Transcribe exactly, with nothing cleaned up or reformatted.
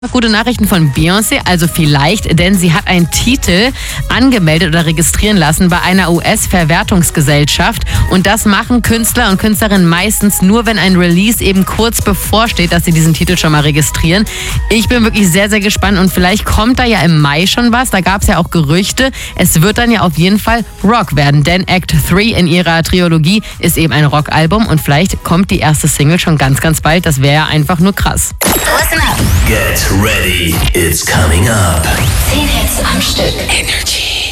Gute Nachrichten von Beyoncé, also vielleicht, denn sie hat einen Titel angemeldet oder registrieren lassen bei einer U S-Verwertungsgesellschaft. Und das machen Künstler und Künstlerinnen meistens nur, wenn ein Release eben kurz bevorsteht, dass sie diesen Titel schon mal registrieren. Ich bin wirklich sehr, sehr gespannt und vielleicht kommt da ja im Mai schon was. Da gab es ja auch Gerüchte. Es wird dann ja auf jeden Fall Rock werden, denn Act drei in ihrer Trilogie ist eben ein Rockalbum und vielleicht kommt die erste Single schon ganz, ganz bald. Das wäre ja einfach nur krass. Listen up. Get ready, it's coming up. Zehn Hits am Stück. Energy.